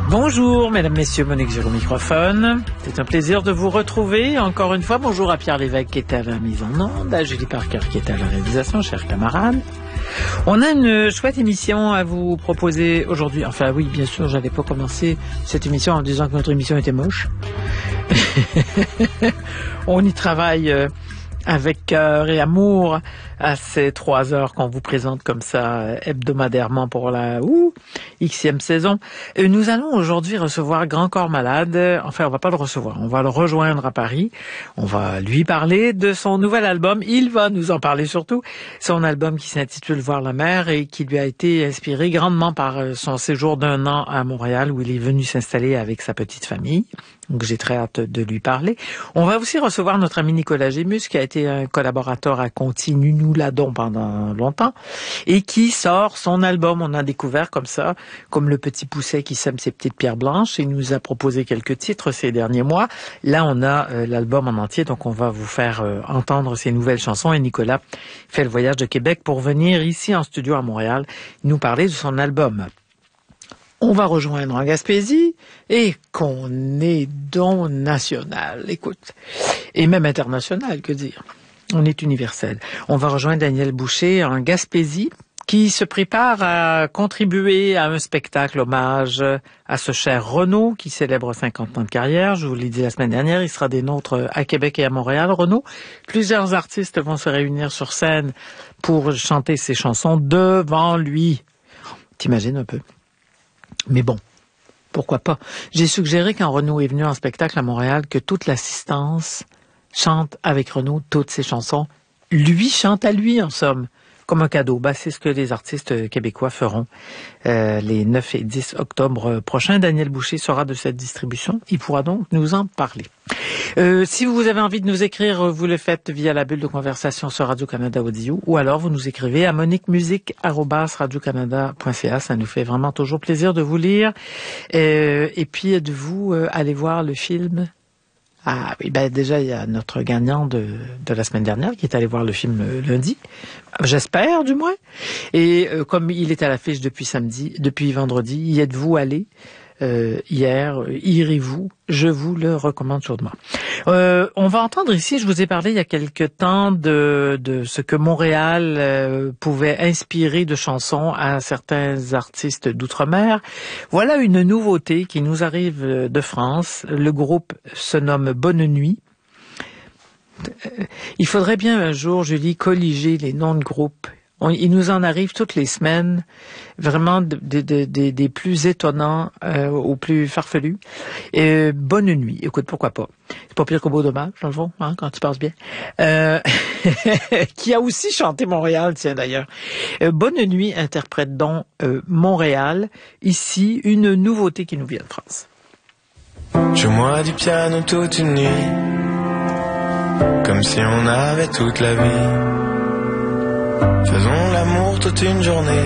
Bonjour, mesdames, messieurs, Monique Giraud au microphone. C'est un plaisir de vous retrouver encore une fois. Bonjour à Pierre Lévesque qui est à la mise en onde, à Julie Parker qui est à la réalisation, chers camarades. On a une chouette émission à vous proposer aujourd'hui. Enfin oui, bien sûr, j'avais pas commencé cette émission en disant que notre émission était moche. On y travaille avec cœur et amour à ces 3 heures qu'on vous présente comme ça hebdomadairement pour la Xème saison. Nous allons aujourd'hui recevoir Grand Corps Malade. Enfin, on va pas le recevoir, on va le rejoindre à Paris. On va lui parler de son nouvel album. Il va nous en parler surtout. Son album qui s'intitule Voir la mer et qui lui a été inspiré grandement par son séjour d'1 an à Montréal où il est venu s'installer avec sa petite famille. Donc j'ai très hâte de lui parler. On va aussi recevoir notre ami Nicolas Gémus qui a été un collaborateur à Continu Nous Ladons pendant longtemps et qui sort son album. On a découvert comme ça, comme le petit pousset qui sème ses petites pierres blanches. Il nous a proposé quelques titres ces derniers mois. Là, on a l'album en entier, donc on va vous faire entendre ses nouvelles chansons. Et Nicolas fait le voyage de Québec pour venir ici en studio à Montréal nous parler de son album. On va rejoindre en Gaspésie et qu'on est donc national, écoute, et même international, que dire. On est universel. On va rejoindre Daniel Boucher en Gaspésie qui se prépare à contribuer à un spectacle hommage à ce cher Renaud qui célèbre 50 ans de carrière. Je vous l'ai dit la semaine dernière, il sera des nôtres à Québec et à Montréal. Renaud, plusieurs artistes vont se réunir sur scène pour chanter ses chansons devant lui. T'imagines un peu? Mais bon, pourquoi pas? J'ai suggéré quand Renaud est venu en spectacle à Montréal que toute l'assistance chante avec Renaud toutes ses chansons. Lui chante à lui, en somme, comme un cadeau. C'est ce que les artistes québécois feront les 9 et 10 octobre prochains. Daniel Boucher sera de cette distribution. Il pourra donc nous en parler. Si vous avez envie de nous écrire, vous le faites via la bulle de conversation sur Radio-Canada Audio ou alors vous nous écrivez à moniquemusique@radiocanada.ca. Ça nous fait vraiment toujours plaisir de vous lire. Et puis, êtes-vous allé voir le film? Ah oui, déjà, il y a notre gagnant de la semaine dernière qui est allé voir le film lundi. J'espère, du moins. Et comme il est à l'affiche depuis vendredi, y êtes-vous allé hier? Irez-vous? Je vous le recommande chaudement. On va entendre ici, je vous ai parlé il y a quelque temps de ce que Montréal pouvait inspirer de chansons à certains artistes d'outre-mer. Voilà une nouveauté qui nous arrive de France. Le groupe se nomme Bonne Nuit. Il faudrait bien un jour, Julie, colliger les noms de groupes. Il nous en arrive toutes les semaines, vraiment des plus étonnants aux plus farfelus. Bonne Nuit, écoute, pourquoi pas. C'est pas pire qu'au Beau Dommage, dans le fond, hein, quand tu penses bien. Qui a aussi chanté Montréal, tiens d'ailleurs. Bonne Nuit interprète donc Montréal. Ici, une nouveauté qui nous vient de France. Joue-moi du piano toute une nuit, comme si on avait toute la vie. Faisons l'amour toute une journée,